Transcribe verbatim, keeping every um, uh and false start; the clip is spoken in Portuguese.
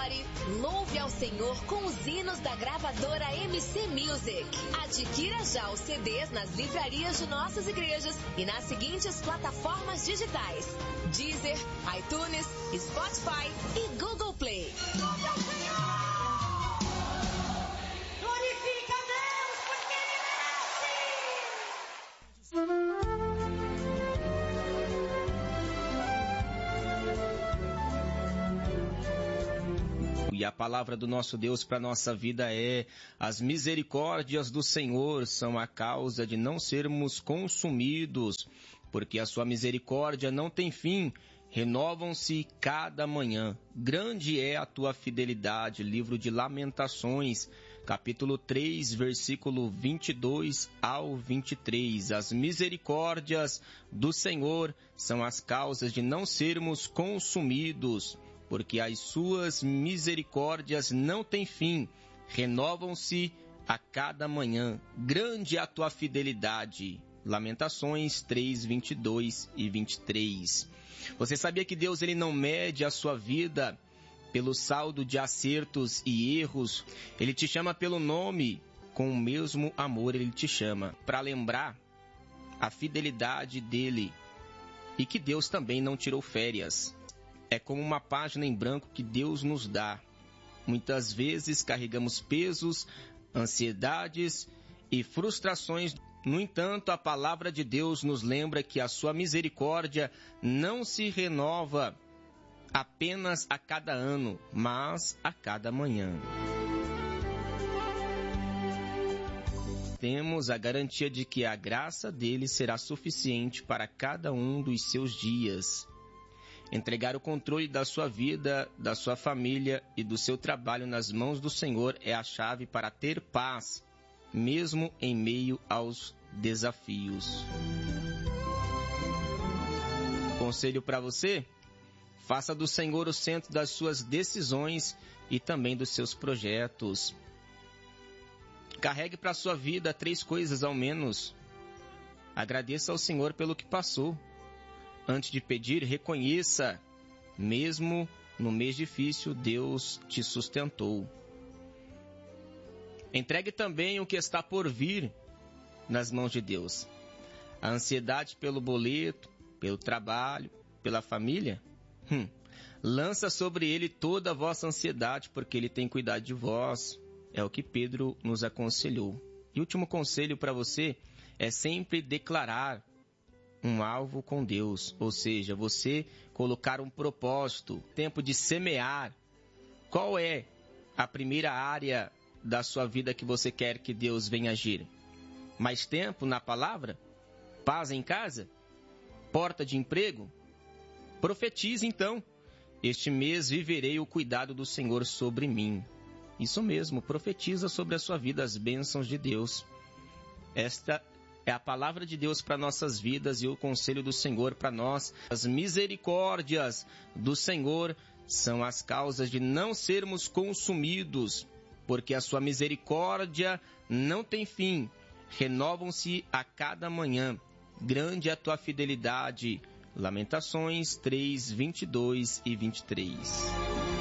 Adore, louve ao Senhor com os hinos da gravadora M C Music. Adquira já os C Ds nas livrarias de nossas igrejas e nas seguintes plataformas digitais: Deezer, iTunes, Spotify e Google Play. Louve ao Senhor! Glorifica a Deus, porque Ele merece! E a palavra do nosso Deus para a nossa vida é: as misericórdias do Senhor são a causa de não sermos consumidos, porque a sua misericórdia não tem fim, renovam-se cada manhã. Grande é a tua fidelidade. Livro de Lamentações, capítulo três, versículo vinte e dois ao vinte e três. As misericórdias do Senhor são as causas de não sermos consumidos, porque as suas misericórdias não têm fim, renovam-se a cada manhã. Grande é a tua fidelidade. Lamentações três, vinte e dois e vinte e três. Você sabia que Deus ele não mede a sua vida pelo saldo de acertos e erros? Ele te chama pelo nome, com o mesmo amor ele te chama, para lembrar a fidelidade dele e que Deus também não tirou férias. É como uma página em branco que Deus nos dá. Muitas vezes carregamos pesos, ansiedades e frustrações. No entanto, a palavra de Deus nos lembra que a sua misericórdia não se renova apenas a cada ano, mas a cada manhã. Temos a garantia de que a graça dele será suficiente para cada um dos seus dias. Entregar o controle da sua vida, da sua família e do seu trabalho nas mãos do Senhor é a chave para ter paz, mesmo em meio aos desafios. Conselho para você: faça do Senhor o centro das suas decisões e também dos seus projetos. Carregue para a sua vida três coisas ao menos. Agradeça ao Senhor pelo que passou. Antes de pedir, reconheça, mesmo no mês difícil, Deus te sustentou. Entregue também o que está por vir nas mãos de Deus. A ansiedade pelo boleto, pelo trabalho, pela família, hum, lança sobre ele toda a vossa ansiedade, porque ele tem cuidado de vós. É o que Pedro nos aconselhou. E o último conselho para você é sempre declarar um alvo com Deus, ou seja, você colocar um propósito, tempo de semear. Qual é a primeira área da sua vida que você quer que Deus venha agir? Mais tempo na palavra? Paz em casa? Porta de emprego? Profetize então: este mês viverei o cuidado do Senhor sobre mim. Isso mesmo, profetiza sobre a sua vida as bênçãos de Deus. Esta é a palavra de Deus para nossas vidas e o conselho do Senhor para nós. As misericórdias do Senhor são as causas de não sermos consumidos, porque a sua misericórdia não tem fim, renovam-se a cada manhã. Grande é a tua fidelidade. Lamentações três, vinte e dois e vinte e três.